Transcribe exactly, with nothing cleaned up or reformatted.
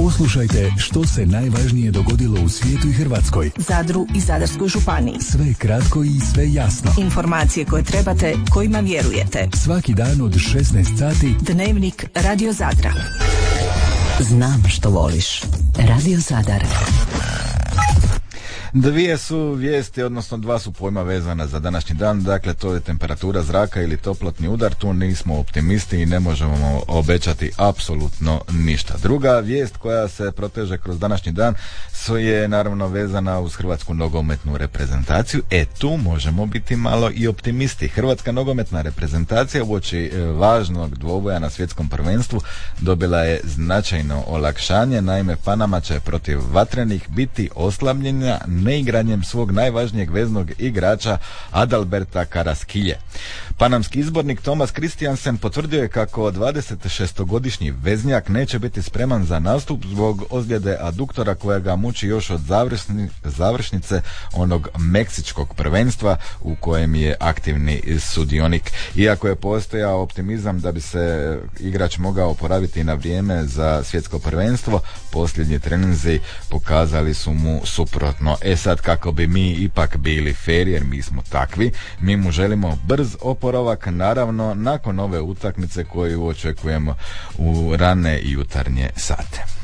Poslušajte što se najvažnije dogodilo u svijetu i Hrvatskoj, Zadru i Zadarskoj županiji. Sve kratko i sve jasno. Informacije koje trebate, kojima vjerujete. Svaki dan od šesnaest sati. Dnevnik Radio Zadra. Znam što voliš. Radio Zadar. Dvije su vijesti, odnosno dva su pojma vezana za današnji dan, dakle to je temperatura zraka ili toplotni udar, tu nismo optimisti i ne možemo obećati apsolutno ništa. Druga vijest koja se proteže kroz današnji dan je naravno vezana uz hrvatsku nogometnu reprezentaciju, e tu možemo biti malo i optimisti. Hrvatska nogometna reprezentacija uoči važnog dvoboja na svjetskom prvenstvu dobila je značajno olakšanje, naime Panama će protiv Vatrenih biti oslabljena neigranjem svog najvažnijeg veznog igrača Adalberta Karaskilje. Panamski izbornik Thomas Christiansen potvrdio je kako dvadesetšestogodišnji veznjak neće biti spreman za nastup zbog ozljede aduktora koja ga muči još od završni, završnice onog meksičkog prvenstva u kojem je aktivni sudionik. Iako je postojao optimizam da bi se igrač mogao oporaviti na vrijeme za svjetsko prvenstvo, posljednji treninzi pokazali su mu suprotno. E sad, kako bi mi ipak bili fer, jer mi smo takvi, mi mu želimo brz oporavak, naravno nakon ove utakmice koju očekujemo u rane jutarnje sate.